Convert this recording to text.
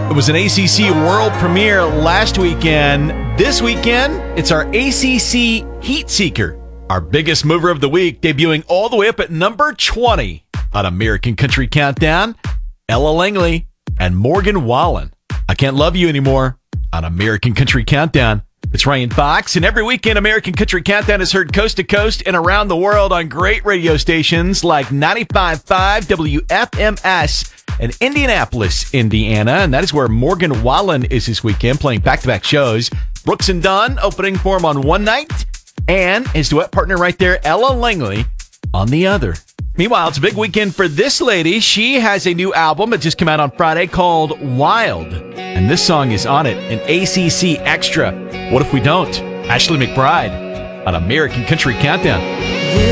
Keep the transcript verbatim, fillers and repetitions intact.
It was an A C C world premiere last weekend. This weekend, it's our A C C Heat Seeker, our biggest mover of the week, debuting all the way up at number twenty on American Country Countdown. Ella Langley and Morgan Wallen. I Can't Love You Anymore on American Country Countdown. It's Ryan Fox, and every weekend, American Country Countdown is heard coast to coast and around the world on great radio stations like ninety-five point five W F M S in Indianapolis, Indiana, and that is where Morgan Wallen is this weekend, playing back-to-back shows. Brooks and Dunn opening for him on one night, and his duet partner right there, Ella Langley, on the other. Meanwhile, it's a big weekend for this lady. She has a new album that just came out on Friday called Wild, and this song is on it, an A C C Extra. What if we don't? Ashley McBryde on American Country Countdown.